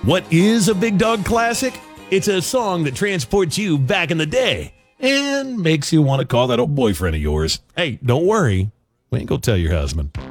What is a Big Dog classic? It's a song that transports you back in the day and makes you want to call that old boyfriend of yours. Hey, don't worry. We ain't gonna tell your husband.